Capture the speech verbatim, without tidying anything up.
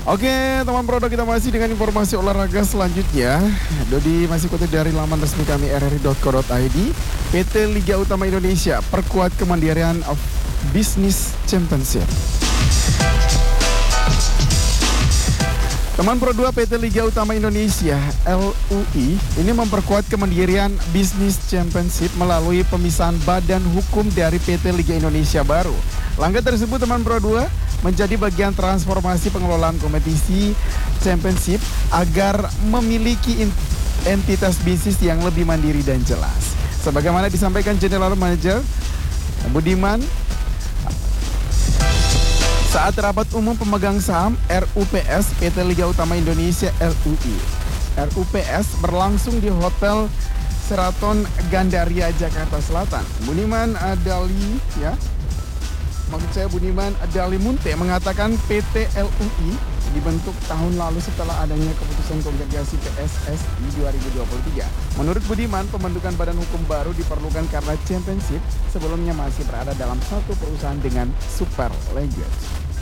Oke, teman produk, kita masih dengan informasi olahraga selanjutnya. Dodi masih kutip dari laman resmi kami r r i dot co dot i d. P T Liga Utama Indonesia perkuat kemandirian of Business Championship. Teman Pro dua, P T Liga Utama Indonesia L U I ini memperkuat kemandirian Business Championship melalui pemisahan badan hukum dari P T Liga Indonesia baru. Langkah tersebut, teman Pro dua, menjadi bagian transformasi pengelolaan kompetisi Championship agar memiliki entitas bisnis yang lebih mandiri dan jelas. Sebagaimana disampaikan General Manager Budiman saat rapat umum pemegang saham R U P S P T Liga Utama Indonesia L U I. R U P S berlangsung di Hotel Sheraton Gandaria, Jakarta Selatan. Budiman Adali ya. Maksud saya Budiman Adalimunte mengatakan P T L U I dibentuk tahun lalu setelah adanya keputusan kongregasi P S S I dua ribu dua puluh tiga. Menurut Budiman, pembentukan badan hukum baru diperlukan karena Championship sebelumnya masih berada dalam satu perusahaan dengan super legends.